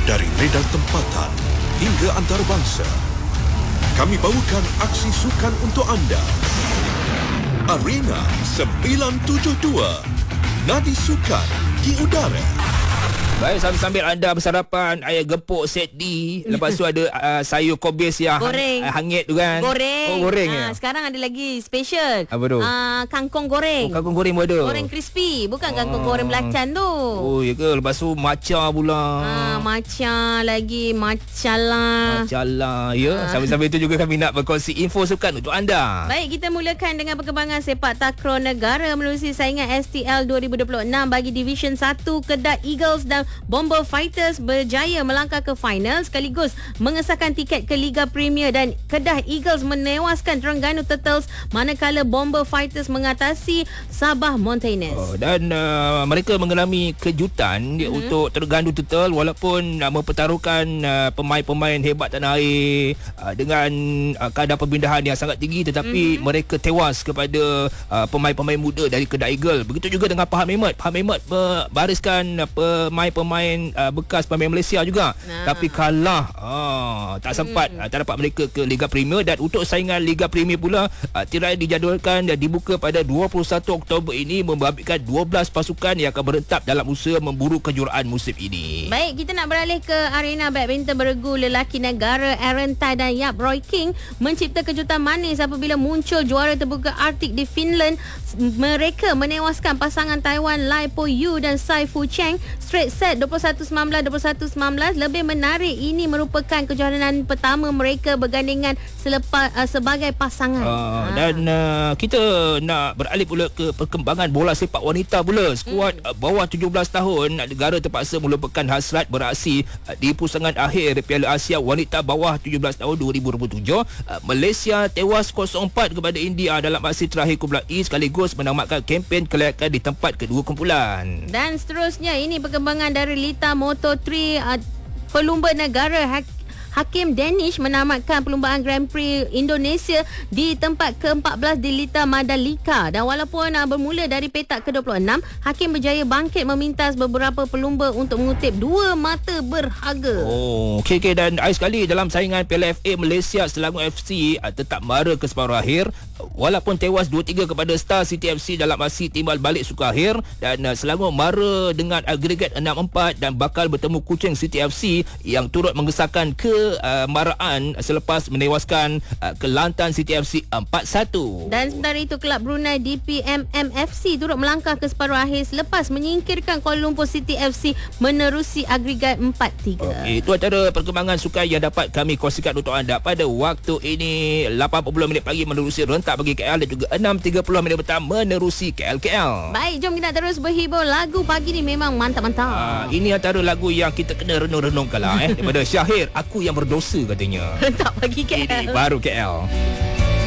Dari medan tempatan hingga antarabangsa, kami bawakan aksi sukan untuk anda. Arena 972, nadi sukan di udara. Baik, sambil anda bersarapan ayam gepuk set D, lepas tu ada sayur kobis yang hangit tu kan. Goreng. Oh, goreng ya. Sekarang ada lagi special. Apa tu? Kangkung goreng. Oh, kangkung goreng pun ada. Goreng crispy, bukan kangkung goreng belacan tu. Oh, ya ke? Lepas tu maca pula. Maca lagi, macala. Macala, ya. Sambil-sambil itu juga kami nak berkongsi info sukan untuk anda. Baik, kita mulakan dengan perkembangan sepak takraw negara menerusi saingan STL 2026 bagi Division 1. Kedah Eagles dan Bomber Fighters berjaya melangkah ke final sekaligus mengesahkan tiket ke Liga Premier, dan Kedah Eagles menewaskan Terengganu Turtles manakala Bomber Fighters mengatasi Sabah Mountaineers. Dan mereka mengalami kejutan untuk Terengganu Turtles walaupun mempertaruhkan pemain-pemain hebat tanah air dengan kadar pembinaan yang sangat tinggi, tetapi mereka tewas kepada pemain-pemain muda dari Kedah Eagles. Begitu juga dengan Pahang Mehmet. Pahang Mehmet bariskan pemain bekas pemain Malaysia juga, tapi kalah, tak sempat tak dapat mereka ke Liga Premier. Dan untuk saingan Liga Premier pula, tirai dijadualkan dan dibuka pada 21 Oktober ini, membabitkan 12 pasukan yang akan berentap dalam usaha memburu kejuaraan musim ini. Baik, kita nak beralih ke arena badminton beregu lelaki negara. Aaron Tai dan Yap Roy King mencipta kejutan manis apabila muncul juara terbuka Arctic di Finland. Mereka menewaskan pasangan Taiwan Lai Po Yu dan Sai Fu Cheng straight set 21-19, 21-19. Lebih menarik, ini merupakan kejohanan pertama mereka bergandingan sebagai pasangan. Dan kita nak beralih pula ke perkembangan bola sepak wanita pula. Skuad bawah 17 tahun negara terpaksa melupakan hasrat beraksi di pusangan akhir Piala Asia Wanita bawah 17 tahun 2027. Malaysia tewas 0-4 kepada India dalam aksi terakhir Kumpulan E sekaligus menamatkan kempen kelayakan di tempat kedua kumpulan. Dan seterusnya, ini perkembangan dari Lita Moto3. Pelumba negara Hakim Danish menamatkan perlumbaan Grand Prix Indonesia di tempat ke-14 di Lita Madalika. Dan walaupun bermula dari petak ke-26, Hakim berjaya bangkit memintas beberapa pelumba untuk mengutip 2 mata berharga. Okey, dan akhir sekali dalam saingan Piala FA Malaysia, Selangor FC tetap mara ke separuh akhir walaupun tewas 2-3 kepada Star City FC dalam aksi timbal balik suka akhir. Dan Selangor mara dengan agregat 6-4 dan bakal bertemu Kuching City FC yang turut mengesahkan maraan selepas menewaskan Kelantan City FC 4-1. Dan sementara itu, kelab Brunei DPMM FC turut melangkah ke separuh akhir selepas menyingkirkan Kuala Lumpur City FC menerusi agregat 4-3. Itu antara perkembangan sukan yang dapat kami kongsikan untuk anda pada waktu ini. 8:40 minit pagi menerusi rentak bagi KL dan juga 6:30 minit petang menerusi KL. Baik, jom kita terus berhibur. Lagu pagi ni memang mantap-mantap. Ini antara lagu yang kita kena renung-renungkan lah daripada Syahir, Aku Yang Berdosa katanya. Rentak pagi KL. Ini baru KL.